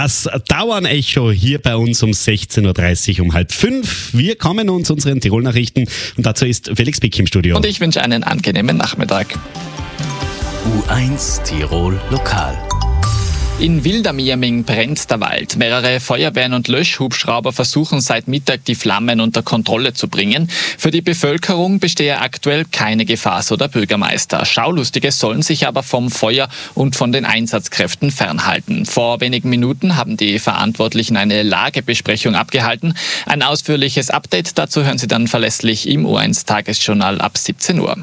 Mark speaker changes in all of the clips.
Speaker 1: Das Dauernecho hier bei uns um 16.30 Uhr, um 4:30. Wir kommen uns unseren Tirol-Nachrichten und dazu ist Felix Bick im Studio.
Speaker 2: Und ich wünsche einen angenehmen Nachmittag.
Speaker 3: U1 Tirol Lokal.
Speaker 2: In Wildermieming brennt der Wald. Mehrere Feuerwehren und Löschhubschrauber versuchen seit Mittag, die Flammen unter Kontrolle zu bringen. Für die Bevölkerung bestehe aktuell keine Gefahr, so der Bürgermeister. Schaulustige sollen sich aber vom Feuer und von den Einsatzkräften fernhalten. Vor wenigen Minuten haben die Verantwortlichen eine Lagebesprechung abgehalten. Ein ausführliches Update dazu hören Sie dann verlässlich im U1 Tagesjournal ab 17 Uhr.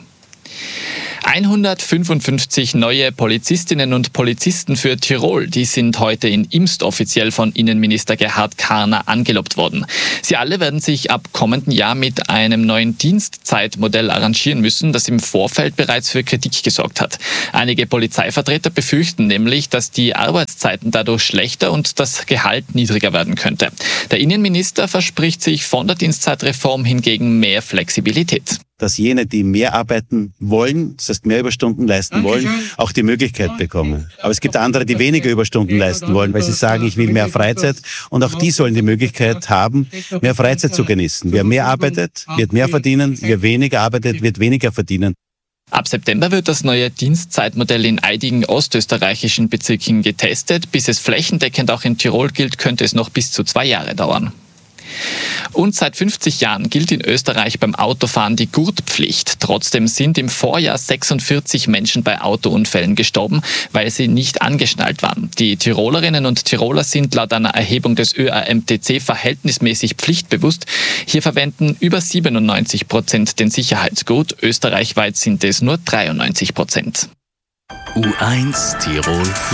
Speaker 2: 155 neue Polizistinnen und Polizisten für Tirol, die sind heute in Imst offiziell von Innenminister Gerhard Karner angelobt worden. Sie alle werden sich ab kommenden Jahr mit einem neuen Dienstzeitmodell arrangieren müssen, das im Vorfeld bereits für Kritik gesorgt hat. Einige Polizeivertreter befürchten nämlich, dass die Arbeitszeiten dadurch schlechter und das Gehalt niedriger werden könnte. Der Innenminister verspricht sich von der Dienstzeitreform hingegen mehr Flexibilität.
Speaker 4: Dass jene, die mehr arbeiten wollen, das heißt mehr Überstunden leisten wollen, auch die Möglichkeit bekommen. Aber es gibt andere, die weniger Überstunden leisten wollen, weil sie sagen, ich will mehr Freizeit. Und auch die sollen die Möglichkeit haben, mehr Freizeit zu genießen. Wer mehr arbeitet, wird mehr verdienen. Wer weniger arbeitet, wird weniger verdienen.
Speaker 2: Ab September wird das neue Dienstzeitmodell in einigen ostösterreichischen Bezirken getestet. Bis es flächendeckend auch in Tirol gilt, könnte es noch bis zu 2 Jahre dauern. Und seit 50 Jahren gilt in Österreich beim Autofahren die Gurtpflicht. Trotzdem sind im Vorjahr 46 Menschen bei Autounfällen gestorben, weil sie nicht angeschnallt waren. Die Tirolerinnen und Tiroler sind laut einer Erhebung des ÖAMTC verhältnismäßig pflichtbewusst. Hier verwenden über 97% den Sicherheitsgurt. Österreichweit sind es nur 93%.
Speaker 3: U1 Tirol